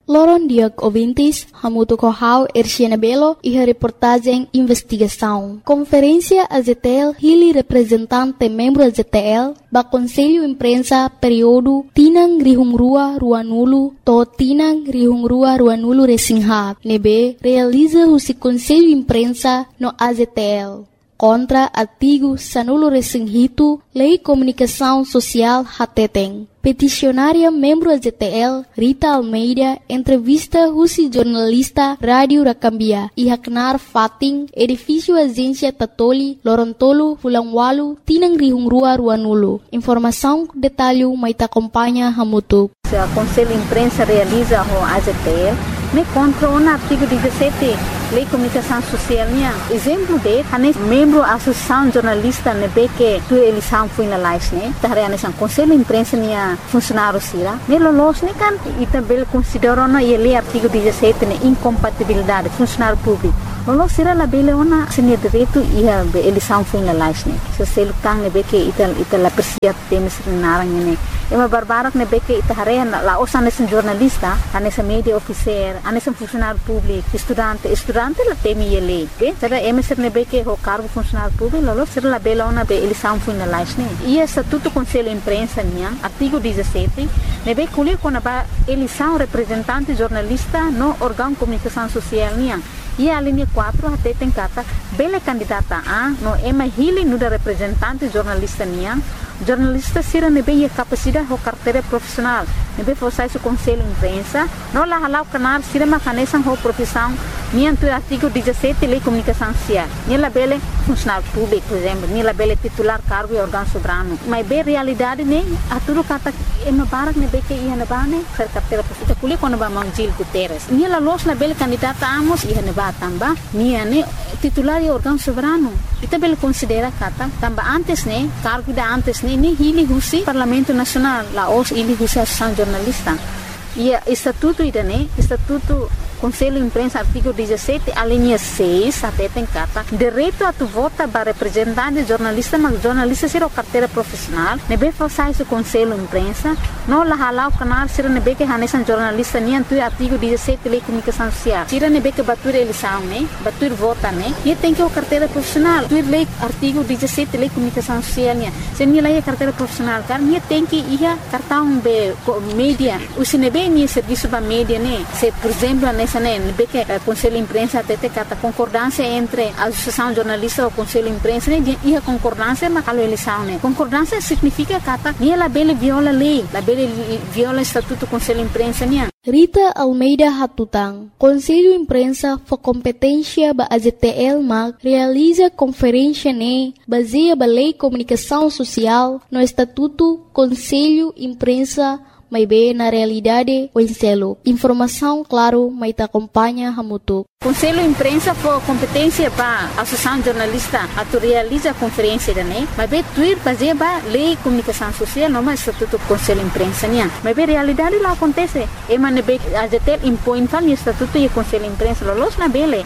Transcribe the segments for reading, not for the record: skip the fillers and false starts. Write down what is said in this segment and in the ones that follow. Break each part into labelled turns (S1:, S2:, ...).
S1: Loron Diag Ovintis, Hamuto Kohau, Erciana Belo e a reportagem Investigação. Conferência AZTL, Hili representante membro AZTL, ba Conselho Imprensa período Tinang Rihungrua Ruanulo, to Tinang Rihungrua Ruanulo Resingha, nebe realiza o Conselho Imprensa no AZTL. Contra artigo Sanulo Resinghito, Lei Comunicação Social Hateteng. Peticionária membro AZTL, Rita Almeida, entrevista Rusi jornalista Rádio Rakambia, e Haknar Fating, edifício Agência Tatoli, Lorontolo, Fulangwalu, Tinang Rihungrua Ruanulo. Informação, detalhe, Maita acompanha Hamutuk.
S2: O Conselho Imprensa realiza o AZTL, me contra o artigo 17, Lei Comunicação Social. Exemplo de, membro da Associação Jornalista, que tu eleição foi na live, né? Tá Conselho Imprensa, funcionário sira. Nelolos, né, kan, e também considerou na lei artigo 17, né, incompatibilidade, funcionário público. Lolo sira la bele ona seni direito e a eleição foi na live, né? Se você lutar, né, que ita la persiat temes narang, né? É uma barbara que que ita hare la osa nesse jornalista, nesse media officer, nesse funcionário público, estudante la temi ele, be? Será emeser nebe que o cargo funcionário público, lolo será la bela ona be eleição foi na live, né? E estatuto Conselho Imprensa, né? Artigo 17, nebe colher quando a eleição representante jornalista no órgão de comunicação social, né? E a linha 4 até tem cata bela candidata a no ema hili no da representante jornalista nia jornalista sira nebe a capacidade ou carteira profissional nebe fosse o Conselho Imprensa no la halau canar sira macanesan ou profissão nia do artigo 17 Lei Comunicação Social nia la bela funcionário público por exemplo nia la bela titular cargo e órgão soberano mas bem realidade ne a tudo cata ema barak nebe que ia na bane ser carteira profissional kuli quando ba Mangjil Guterres nia la los la bela candidata amos ia na tamba nia ne titular e órgão soberano ita bel considera kata tamba antes ne cargo da antes ne ni hili husi Parlamento Nacional la os hili husi Associação Jornalista e estatuto ida ne estatuto Conselho Imprensa artigo 17 a linha 6 até tem cata direito a tu vota para representante jornalista mas jornalista ser o carteira profissional nebe façai o Conselho Imprensa não la halau canal ser nebe que hanesan jornalista nem tu artigo 17 Lei Comunicação Social tira nebe que batur eleição né batur vota né e tem que o carteira profissional tu lei artigo 17 Lei Comunicação Social né se nem lei carteira profissional car nem tem que ia cartão be mídia o se nebe nem serviço para mídia né se por exemplo nebe que o Conselho Imprensa até tem cata concordância entre a Associação Jornalista e o Conselho Imprensa né e a concordância mas a eleição né concordância significa cata nem ela bele viola lei la bele viola estatuto Conselho Imprensa né
S1: Rita Almeida Hatutang, Conselho Imprensa for competência ba AZTL mag realiza conferência ne baseia ba Lei Comunicação Social no Estatuto Conselho Imprensa mas bem na realidade o enselo. Informação, claro, mas te acompanha Hamutuk.
S2: Conselho Imprensa for competência para a Associação Jornalista a tu realiza a conferência da né, mas bem tuir fazer ba Lei Comunicação Social não mais estatuto Conselho Imprensa né, mas bem realidade lá acontece. E mas bem a ZTL impõe tal estatuto e Conselho Imprensa los na bele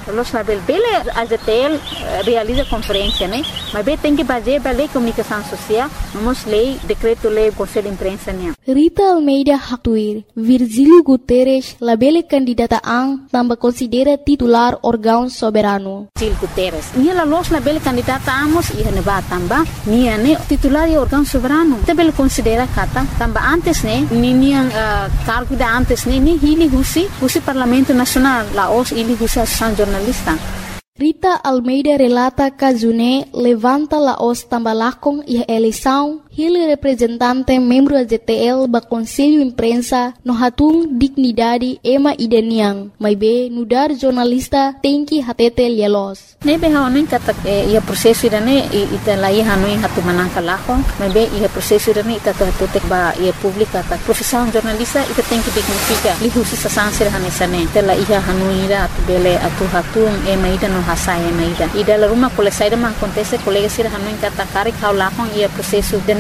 S2: a ZTL realiza conferência né, mas bem tem que fazer ba Lei Comunicação Social, vamos lei decreto lei Conselho Imprensa né.
S1: Rita Almeida Hatuir, Virgílio Guterres, labele candidata ang tambah considera titular órgão soberano.
S2: Virgílio Guterres, nia la los labele candidata amos ia neba tamba, nia ne titular e órgão soberano. Tabel considera kata tamba antes ne, nia cargo da antes ne, ni hili husi Parlamento Nacional, la os hili husi Associação Jornalista.
S1: Rita Almeida relata Kazune levanta la os tambalakong e eleição ele representante membro AZTL ba Conselho Imprensa no hatung dignidade ema ideniang mas be nudar jornalista tem que hatete lielos
S2: nebe haonin kata ia prosesso irane ita lai hanuin hatu manangka lakong mas be ia prosesso irane ita hatete ba ia publika ta profissão jornalista ita tem que dignifica li husi sasansir hanesane tela ia hanuira atu bele atu hatung ema ida no hasai ema ida la rumah kole saida ma acontece colega sir hanuin kata kari kau lakong ia prosesso dene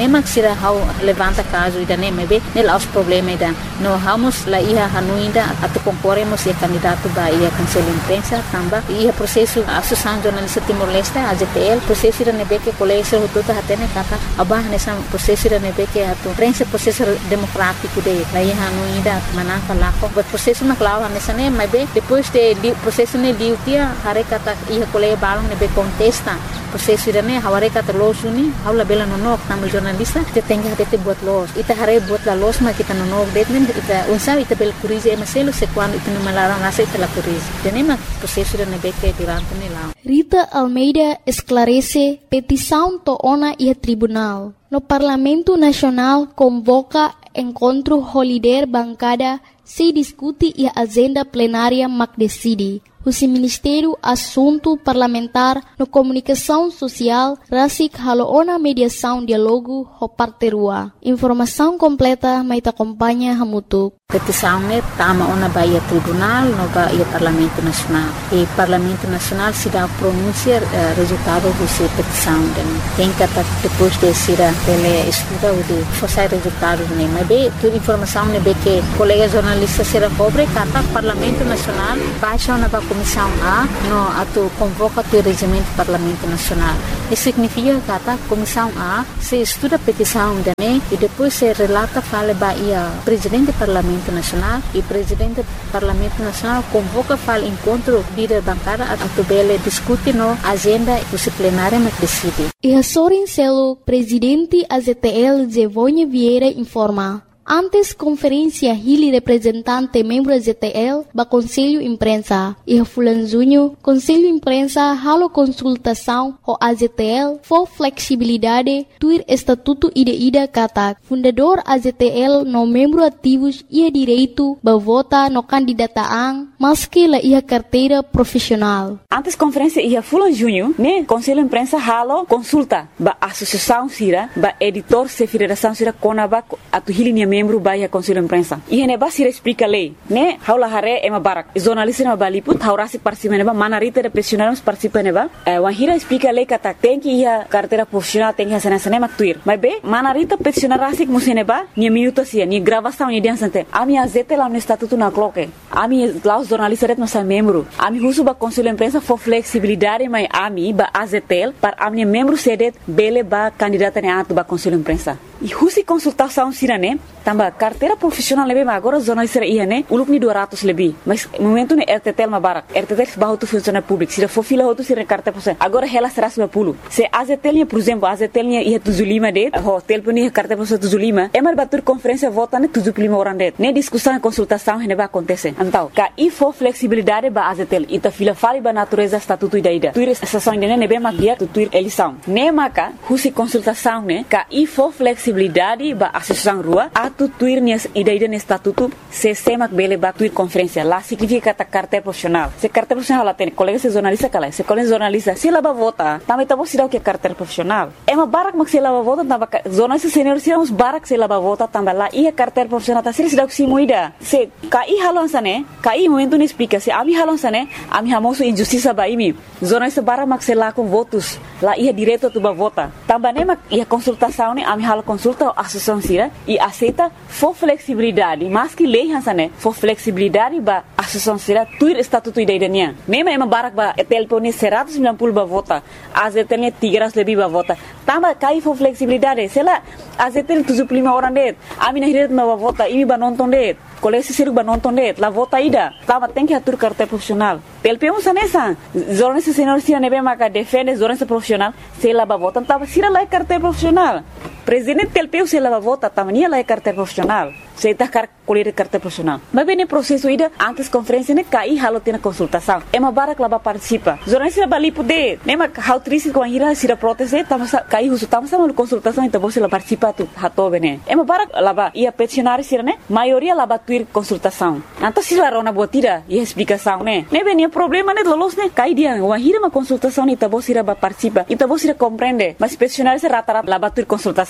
S2: nemak sira hau levanta caso ida nemebe nel aos problema ida no hamos la ia hanuinda atu concorremos e candidato ba ia conselho imprensa tamba ia processo associação jornalista Timor-Leste AZTL processo ida nebe que colégio hututa hatene kata abah nessa processo ida nebe que atu prensa processo democrático de la ia hanuinda manaka lako but processo na clava nessa ne mebe depois de processo ne diutia hare kata ia colégio balong nebe contesta processo ida ne haware kata losuni haula bela nonok tamu jornalista te tenga hate buat los ita hare buat la los ma kita nonok detmen ita unsa ita bel kurize emaselo se quando ita numalara nasa ita la kurize tenema processo ida nebe que durante ne lá
S1: Rita Almeida esclarece petição toona e tribunal. No Parlamento Nacional convoca encontro holiday bancada se discute e agenda plenária mac decide. O Ministério Assunto Parlamentar no Comunicação Social rasik haloona mediação diálogo ho parterua. Informação completa mai te acompanha hamutuk.
S2: Petição ne tama ona baia tribunal no baia Parlamento Nacional. E Parlamento Nacional se dá pronunciar resultado dessa petição. Tem que depois de ser ele estuda o de forçar resultados ne. Mas bem, toda informação ne bem que colega jornalista será cobre kata Parlamento Nacional baixa ona Comissão A no atu convoca o regimento do Parlamento Nacional. Isso significa que Comissão A se estuda a petição da NE e depois se relata fala baia Presidente do Parlamento Nacional e Presidente do Parlamento Nacional convoca fala encontro líder bancada atu bele discute no agenda disciplinária mas decide.
S1: E a Sorin Celo, Presidente AZTL Zevonha Vieira informa. Antes conferência Hili representante membro AZTL ba Conselho Imprensa e Fulan Junho Conselho Imprensa halo consultação ho AZTL for flexibilidade tuir estatuto ida kata fundador AZTL no membro ativos ia direito ba vota no candidataan maski la ia carteira profissional.
S3: Antes conferência ia Fulan Junho ne Conselho Imprensa halo consulta ba associação sira ba editor se federação sira konaba atu Hili membro baia Conselho Imprensa. E ne basira explica lei, né? Haula hare ema barak. Jornalista na baliput, haurasi participa neba, manarita de profissionais participa neba. Wahira explica lei kata tem que ia carteira profissional tem que hacer nessa tuir. Mas be, manarita profissional rasik museneba, ni minuto sia, ni gravação ni dia sante. Ami azete lá no estatuto na cloque. Ami lá os jornalistas ret nossa membro. Ami husu ba Conselho Imprensa for flexibilidade, mas ami ba azetel para ami membro sedet bele ba candidata ne atu ba Conselho Imprensa. E husi consultação sirane tamba carteira profissional lebe mas agora jornalista ia né uluk ni 200 lebih mas momento ne RTTL ma barak RTTL bahu tu funcionário público se for fila outro se carteira profissional agora ela será 10 se AZTL por exemplo AZTL ia 75 de hotel puni carteira profissional 75 é mar batur conferência vota ne 75 orang de ne discussão e consultação ne vai acontecer então ka e for flexibilidade ba AZTL ita fila fali ba natureza estatuto ida tuir estação de ne be ma dia tu tuir eleição ne maka husi consultação ne ka e for flexibilidade ba associação rua tu tuir nias ida no estatuto se semak bele ba tuir conferência lá significa ta carteira profissional se carteira profissional lá tem colega se jornalista kala se colega jornalista se lá ba vota também tá você dá o que é carteira profissional é uma barak mak se lá ba vota tamba jornalista senior se uns barak se lá ba vota também lá e a carteira profissional tá se dá o que moida se kai halon sane kai momento ne explica se ami halon sane ami hamoso injustiça ba imi jornalista barak mak se lá com votos lá ia direito tu ba vota também ne mak ia consultação ne ami hal consulta a associação sira e aceita for flexibilidade mas que lei hansane for flexibilidade ba associação sira tuir estatuto idaiania mesmo ema barak ba telpone 190 ba vota azetelnya 300 lebih ba vota tamba kai for flexibilidade sela azetel 75 orang det amina hiret ba vota imi ba nonton det colégio siru ba nonton det la vota ida tamba tem que atur carteira profissional telpeu sanesa jornalista senior sira nebe maka defende jornalista profissional sela ba vota tamba sira la carteira profissional presidente telpeu se la vota tamania la carteira profissional se está colher carteira profissional mas bem no processo ida antes conferência ne cai halo tem consultação é uma barak lá participa jornalista bali poder nema how triste com a ira se proteste tama cai husu tama sama consultação então você lá participa tu hato bene é uma barak lá ia peticionar sira ne maioria lá tuir consultação então se lá rona botira e explicação ne bem problema ne lolos ne cai dia uma ira uma consultação então você lá participa então você compreende mas peticionar se rata lá tuir consultação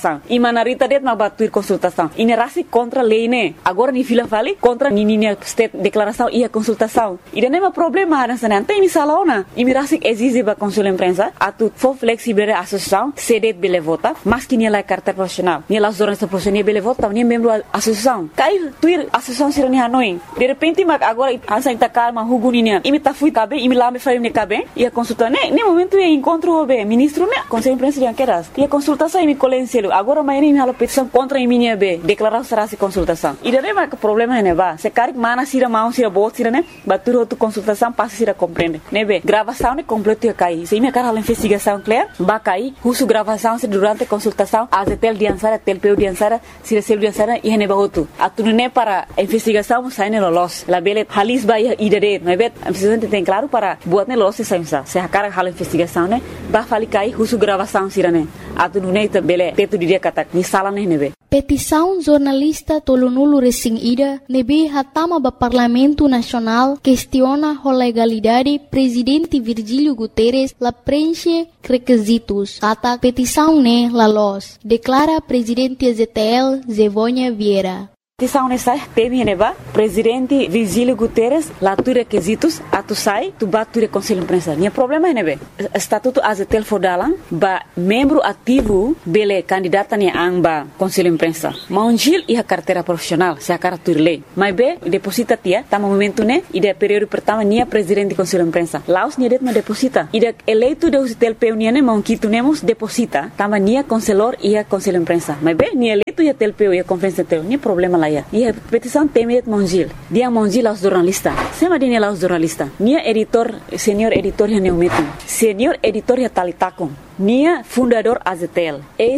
S3: consultação. E manarita det ma batuir consultação. E ne rasi contra lei né. Agora ni fila fali contra nininha state declaração e a consultação. E não é problema nessa não tem misala ona. E me rasi exige ba consul imprensa atu for flexible a associação cedet bele vota, mas que ni la carta profissional. Ni la jornalista profissional bele vota, ni membro associação. Cai tuir associação sirani Hanoi. De repente mag agora ansa intakar ma huguninya. E me ta fui cabe, e me lá me faria ne cabe. E a consulta né, nem momento é encontro o ministro né, conselho imprensa de anqueras. E a consultação e me colencielo. Agora amanhã me hala petição contra a minha B, declaração será se consultação. E daí mas o problema é ba, se caric mana sira mão sira bot sira né, batur outra consultação passa sira compreende. Né be, gravação né completo ia cair. Se me cara a investigação clear, ba cair, uso gravação se durante a consultação, a tel diansara, tel peu diansara, sira sel diansara e ne ba outro. A tu né para a investigação sai ne lolos. La bele halis ba ia idere, né be, a presidente tem claro para buat ne lolos se a cara hala investigação né, ba fali cair, uso gravação sira né. A tu né bele teto dia kata ni sala né be.
S1: Petição jornalista Tolonulu Resing Ida nebe hatama ba Parlamento Nacional questiona a legalidade presidente Virgílio Guterres la preenche requisitos. Kata petição ne la los, declara presidente ZTL Zevônia Vieira.
S3: Petição nessa teme neba presidente Virgílio Guterres lá tu requisitos atu sai tu bat tu conselho imprensa. Nia problema nebe estatuto azetel fodalang ba membro ativo bele candidata ni amba conselho imprensa. Maunjil e a carteira profissional se a cartur lei. Mas be deposita tia tama momento ne ide período pertama nia presidente conselho imprensa. Laos nia det ma deposita. Ide eleito de usitel peunia ne maunkitu nemos deposita tama nia conselor e a conselho imprensa. Mas be nia eleito e a tel peu e a conferência tel ni problema lá. E a petição teme Monjil. Dia Monjil aos jornalistas. Sema dini aos jornalistas. Nia editor, senior editor ya neumetum. Senior editor ya talitakon. Nia fundador Azetel.